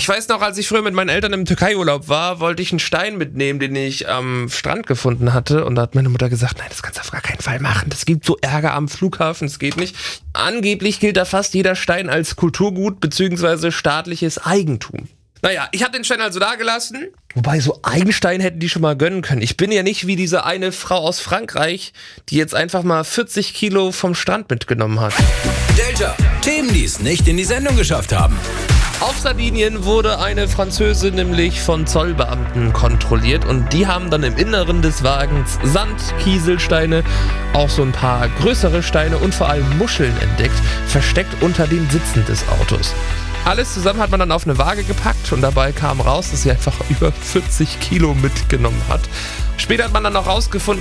Ich weiß noch, als ich früher mit meinen Eltern im Türkei-Urlaub war, wollte ich einen Stein mitnehmen, den ich am Strand gefunden hatte. Und da hat meine Mutter gesagt, nein, das kannst du auf gar keinen Fall machen. Das gibt so Ärger am Flughafen, das geht nicht. Angeblich gilt da fast jeder Stein als Kulturgut bzw. staatliches Eigentum. Naja, ich habe den Stein also da gelassen. Wobei, so einen Stein hätten die schon mal gönnen können. Ich bin ja nicht wie diese eine Frau aus Frankreich, die jetzt einfach mal 40 Kilo vom Strand mitgenommen hat. Delta, Themen, die es nicht in die Sendung geschafft haben. Auf Sardinien wurde eine Französin nämlich von Zollbeamten kontrolliert und die haben dann im Inneren des Wagens Sand, Kieselsteine, auch so ein paar größere Steine und vor allem Muscheln entdeckt, versteckt unter den Sitzen des Autos. Alles zusammen hat man dann auf eine Waage gepackt und dabei kam raus, dass sie einfach über 40 Kilo mitgenommen hat. Später hat man dann noch rausgefunden,